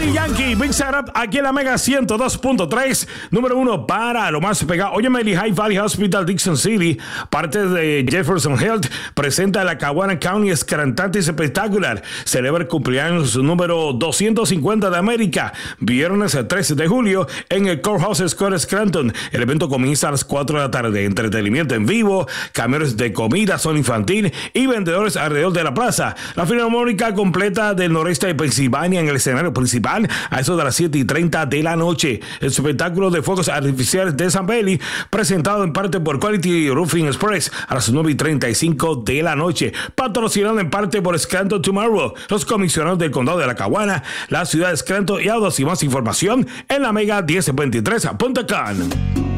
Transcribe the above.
Daddy Yankee, Big Setup, aquí en la Mega 102.3, número 1 para lo más pegado. Oye, Lehigh Valley Hospital, Dixon City, parte de Jefferson Health, presenta la Caguana County Escrantantes Espectacular. Celebra el cumpleaños número 250 de América, viernes 13 de julio, en el Courthouse Square Scranton. El evento comienza a las 4 de la tarde. Entretenimiento en vivo, camiones de comida, zona infantil y vendedores alrededor de la plaza. La Filarmónica completa del noreste de Pensilvania en el escenario principal a eso de las 7:30 de la noche. El espectáculo de fuegos artificiales de San Bailey, presentado en parte por Quality Roofing Express a las 9:35 de la noche. Patrocinado en parte por Scranton Tomorrow, los comisionados del condado de La Caguana, la ciudad de Scranton y Audos. Y más información en la Mega 1023.com.